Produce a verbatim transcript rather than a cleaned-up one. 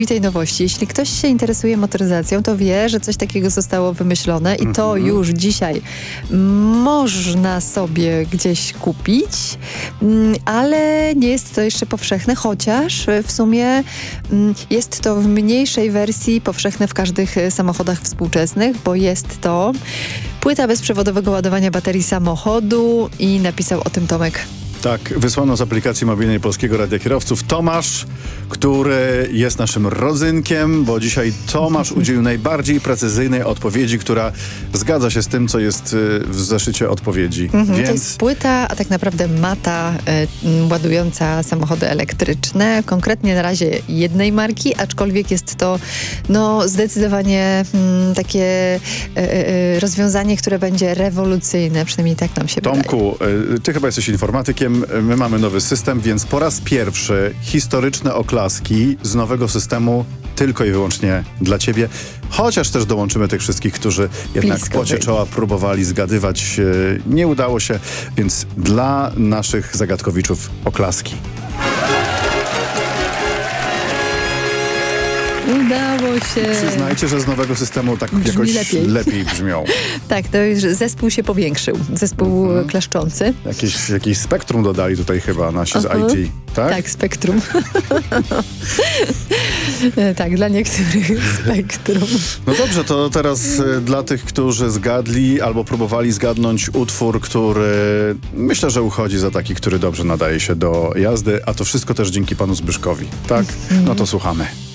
Tak, wysłano z aplikacji mobilnej Polskiego Radia Kierowców Tomasz, który jest naszym rodzynkiem, bo dzisiaj Tomasz udzielił najbardziej precyzyjnej odpowiedzi, która zgadza się z tym, co jest w zeszycie odpowiedzi. Mhm, Więc... To jest płyta, a tak naprawdę mata y, ładująca samochody elektryczne, konkretnie na razie jednej marki, aczkolwiek jest to no, zdecydowanie mm, takie y, y, rozwiązanie, które będzie rewolucyjne, przynajmniej tak nam się Tomku, wydaje. Tomku, ty chyba jesteś informatykiem, my mamy nowy system, więc po raz pierwszy historyczne oklaski z nowego systemu tylko i wyłącznie dla ciebie. Chociaż też dołączymy tych wszystkich, którzy jednak w pocie czoła próbowali zgadywać. Nie udało się, więc dla naszych zagadkowiczów oklaski. Udało się. Przyznajcie, że z nowego systemu tak Brzmi jakoś lepiej. lepiej brzmią. Tak, to już zespół się powiększył. Zespół mhm. klaszczący. Jakieś, jakieś spektrum dodali tutaj chyba nasi z uh-huh. I T, tak? Tak, spektrum. Tak, dla niektórych spektrum. No dobrze, to teraz y, dla tych, którzy zgadli albo próbowali zgadnąć utwór, który myślę, że uchodzi za taki, który dobrze nadaje się do jazdy, a to wszystko też dzięki panu Zbyszkowi, tak? No to słuchamy.